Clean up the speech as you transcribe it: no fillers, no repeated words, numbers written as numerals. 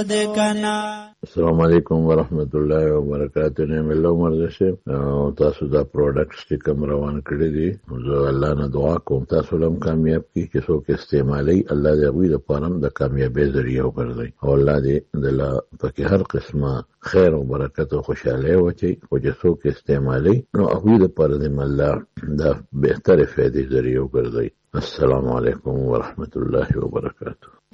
السلام علیکم ورحمت الله وبرکاته. نعم الله عمر شه او تاسو دا پروډکټس چې کوم روان کړی دي زه الله نه دعا کوم تاسو لم کامیاب کی چې څوک استعمالي الله دې غوي د پرم د کامیابی ذریعہ وګرځي او الله دې دلا پکې هر قسمه خیر او برکت او خوشاله وچی او چې څوک استعمالي نو هغه د پر دې الله دا بهتره فائدې ذریعہ وګرځي. السلام علیکم ورحمت الله وبرکاته.